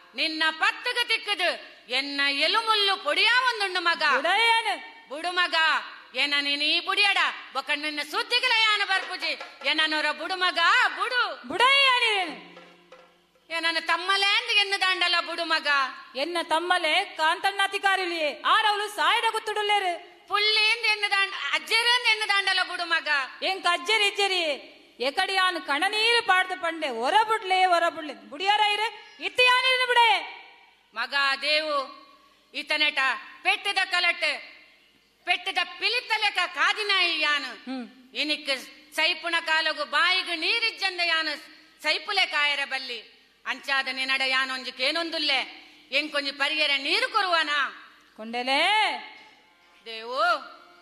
ನಿನ್ನ ಪತ್ತಗ ತಿಕ್ಕದು ಎನ್ನ ಎಲುಮುಲ್ಲು పొడియా ಒಂದುಂಡು ಮಗ ಬುಡು ಮಗ ಏನ ನೀನು ಈ ಬುಡಿಯಡ ಬೊಕ ನಿನ್ನ ಸುದ್ದಿಗಳಯಾನ ಬರ್ಪುಜಿ ಏನನೋರ ಬುಡು ಮಗ ಬುಡು ಬುಡಯ್ಯಾನಿ ಏನನ ತಮ್ಮಲೆ ಅಂದ್ ಎನ್ನ ದಾಂಡಲ ಬುಡು ಮಗ ಎನ್ನ ತಮ್ಮಲೆ ಕಾಂತಣ್ಣಾಧಿಕಾರಿಲಿಯೇ ಆರವಳು ಸಾಯಡ ಗುತ್ತುಡುಲ್ಲೇರು పుల్లి అజ్జరి ఎన్నదాండల బుడు మగ ఇంక అజ్జరి ఇజ్జరి ఎక్కడియాను కణనీరు పాడుతూ పండే ఒరబుడ్లే బుడియారైరే ఇత్తియాని బుడే మగ దేవు ఇతనట పెట్టిద కలట్ పెట్టిద పిలితలక కాదినాయాను ఇనిక్ సైపున కాలగు బాయిగు నీరిజ్జందయాను సైపులే కాయర బల్లి అంచాದ ನಿನಡ ಯಾನೊಂಜಿಕೇನೊಂದುಲ್ಲೆ ಎಂಕೊಂಜಿ ಪರಿಯರ ನೀರು ಕೊರುವನಾ ಕೊಂಡೆಲೆ ದೇವು